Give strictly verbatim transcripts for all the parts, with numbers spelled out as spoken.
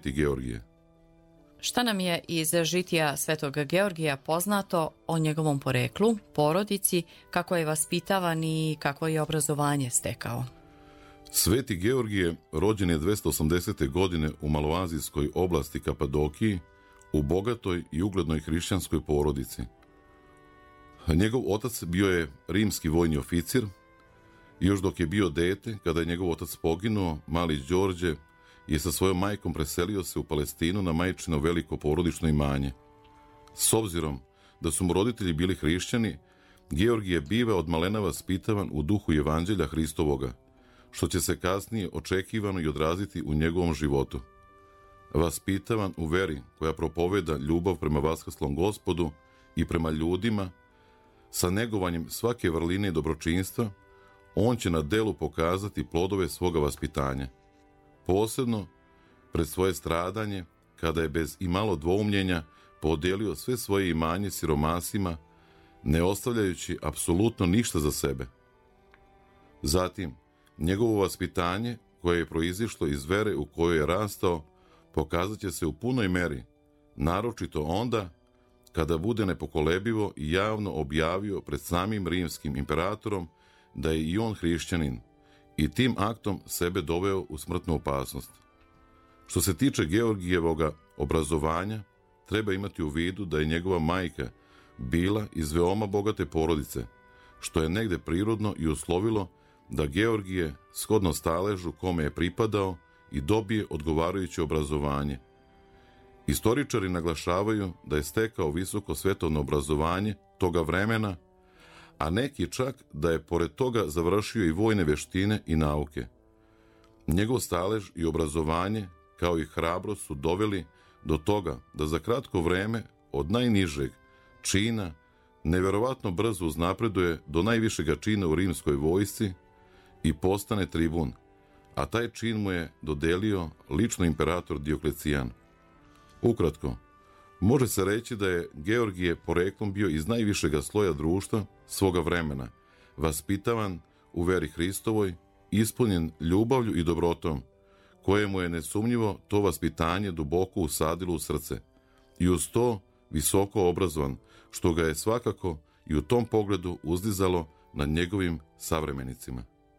Sveti Georgije. Šta nam je iz žitija Svetog Georgija poznato o njegovom poreklu, porodici, kako je vaspitavan i kako je obrazovanje stekao? Sveti Georgije rođen je dvesta osamdesete. godine u maloazijskoj oblasti Kapadokiji u bogatoj i uglednoj hrišćanskoj porodici. Njegov otac bio je rimski vojni oficir i još dok je bio dete, kada je njegov otac poginuo, mali Đorđe je sa svojom majkom preselio se u Palestinu na majčino veliko porodično imanje. S obzirom da su mu roditelji bili hrišćani, Georgije biva od malena vaspitavan u duhu evanđelja Hristovoga, što će se kasnije očekivano i odraziti u njegovom životu. Vaspitavan u veri koja propoveda ljubav prema vaskrslom Gospodu i prema ljudima, sa negovanjem svake vrline i dobročinstva, on će na delu pokazati plodove svoga vaspitanja. Posebno pred svoje stradanje, kada je bez imalo dvoumljenja podelio sve svoje imanje siromasima, ne ostavljajući apsolutno ništa za sebe. Zatim, njegovo vaspitanje, koje je proizišlo iz vere u kojoj je rastao, pokazat će se u punoj meri, naročito onda kada bude nepokolebivo i javno objavio pred samim rimskim imperatorom da je i on hrišćanin i tim aktom sebe doveo u smrtnu opasnost. Što se tiče Georgijevoga obrazovanja, treba imati u vidu da je njegova majka bila iz veoma bogate porodice, što je negde prirodno i uslovilo da Georgije, shodno staležu kome je pripadao, i dobije odgovarajuće obrazovanje. Istoričari naglašavaju da je stekao visoko svetovno obrazovanje toga vremena, a neki čak da je pored toga završio i vojne veštine i nauke. Njegov stalež i obrazovanje, kao i hrabrost, su doveli do toga da za kratko vreme od najnižeg čina neverovatno brzo uznapreduje do najvišega čina u rimskoj vojsci i postane tribun, a taj čin mu je dodelio lično imperator Dioklecijan. Ukratko, može se reći da je Georgije poreklom bio iz najvišega sloja društva svoga vremena, vaspitavan u veri Hristovoj, ispunjen ljubavlju i dobrotom, koje mu je nesumnjivo to vaspitanje duboko usadilo u srce, i uz to visoko obrazovan, što ga je svakako i u tom pogledu uzdizalo nad njegovim savremenicima.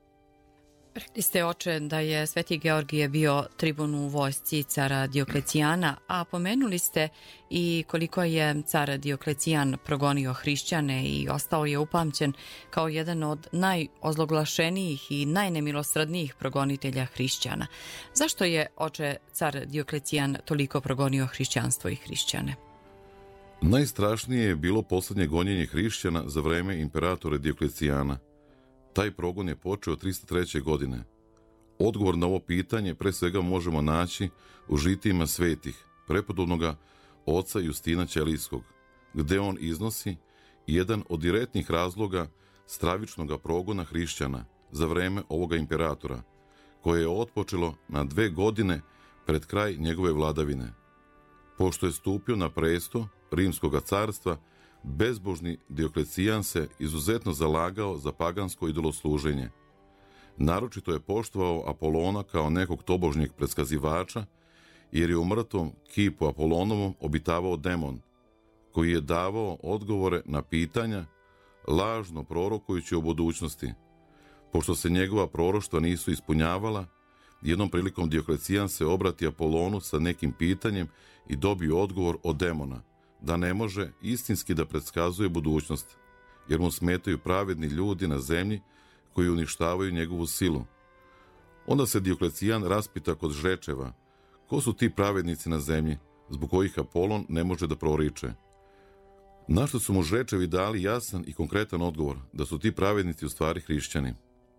Rekli ste, oče, da je Sveti Georgije bio tribun u vojsci cara Dioklecijana, a pomenuli ste i koliko je car Dioklecijan progonio hrišćane i ostao je upamćen kao jedan od najozloglašenijih i najnemilosrdnijih progonitelja hrišćana. Zašto je, oče, car Dioklecijan toliko progonio hrišćanstvo i hrišćane? Najstrašnije je bilo poslednje gonjenje hrišćana za vreme imperatora Dioklecijana. Taj progon je počeo trista treće. godine. Odgovor na ovo pitanje pre svega možemo naći u žitijima svetih, prepodobnoga oca Justina Ćelijskog, gde on iznosi jedan od direktnih razloga stravičnog progona hrišćana za vreme ovoga imperatora, koje je otpočelo na dve godine pred kraj njegove vladavine. Pošto je stupio na presto Rimskog carstva, bezbožni Dioklecijan se izuzetno zalagao za pagansko idolosluženje. Naročito je poštovao Apolona kao nekog tobožnjeg predskazivača, jer je u mrtvom kipu Apolonovom obitavao demon, koji je davao odgovore na pitanja, lažno prorokujući o budućnosti. Pošto se njegova proroštva nisu ispunjavala, jednom prilikom Dioklecijan se obrati Apolonu sa nekim pitanjem i dobije odgovor od demona, da ne može istinski da predskazuje budućnost, jer mu smetaju pravedni ljudi na zemlji koji uništavaju njegovu silu. Onda se Dioklecijan raspita kod žrečeva, ko su ti pravednici na zemlji, zbog kojih Apolon ne može da proriče. Na što su mu žrečevi dali jasan i konkretan odgovor, da su ti pravednici u stvari hrišćani.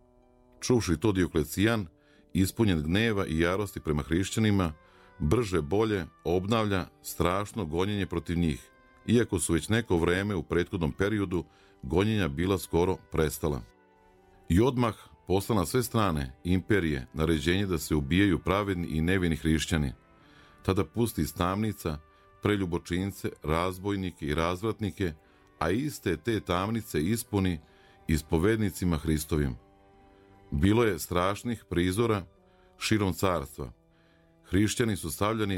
Čuvši to, Dioklecijan, ispunjen gneva i jarosti prema hrišćanima, brže bolje obnavlja strašno gonjenje protiv njih, iako su već neko vreme u prethodnom periodu gonjenja bila skoro prestala. I odmah posla na sve strane imperije naređenje da se ubijaju pravedni i nevini hrišćani. Tada pusti iz tamnica preljubočince, razbojnike i razvratnike, a iste te tamnice ispuni ispovednicima Hristovim. Bilo je strašnih prizora širom carstva. Hrišćani su stavljani